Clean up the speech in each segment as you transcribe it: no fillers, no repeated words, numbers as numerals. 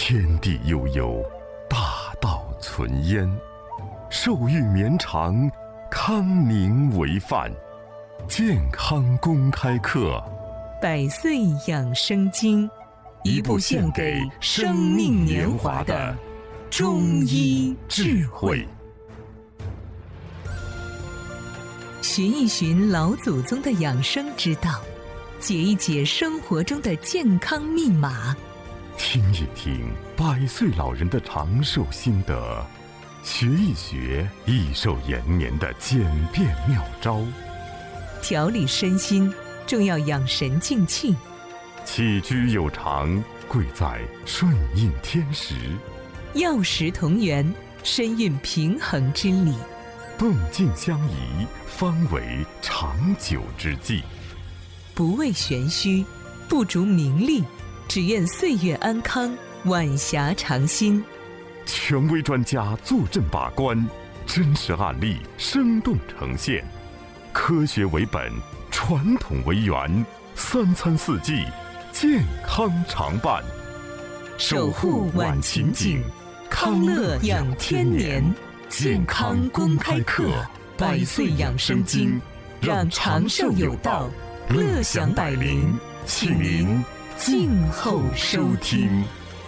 天地悠悠，大道存焉。寿育绵长，康宁为范。健康公开课， 百岁养生经， 一部献给生命年华的中医智慧。 寻一寻老祖宗的养生之道，解一解生活中的健康密码， 听一听100岁老人的长寿心得，学一学益寿延年的简便妙招。 调理身心，重要养神静气。 起居有常，贵在顺应天时。 药食同源，身运平衡之理。 动静相宜，方为长久之计。 不为玄虚，不逐名利，只愿岁月安康，晚霞长新。 权威专家坐镇把关，真实案例生动呈现。科学为本，传统为源，3餐4季，健康常伴。 守护晚晴景，康乐养天年。健康公开课，100岁养生经，让长寿有道，乐享百龄，请您静候收听。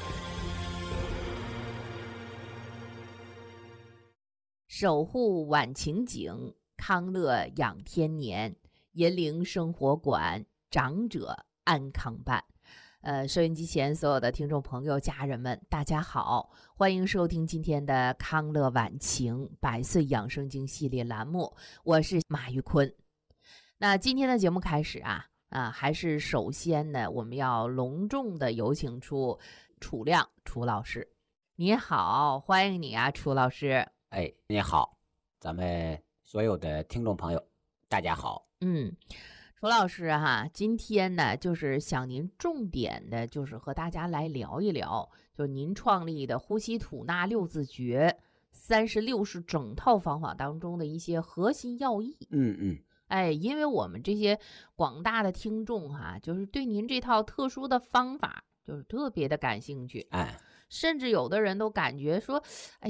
守护晚晴景，康乐养天年，银铃生活馆，长者安康办。收音机前所有的听众朋友、家人们，大家好，欢迎收听今天的康乐晚晴100岁养生经系列栏目，我是马玉坤。那今天的节目开始还是首先呢，我们要隆重的有请出楚亮楚老师。你好，欢迎你啊，楚老师。 你好，咱们所有的听众朋友，大家好。 楚老师今天呢，就是想您重点的，就是和大家来聊一聊，就是您创立的呼吸吐纳6字诀36式整套方法当中的一些核心要义。因为我们这些广大的听众就是对您这套特殊的方法就是特别的感兴趣。甚至有的人都感觉说，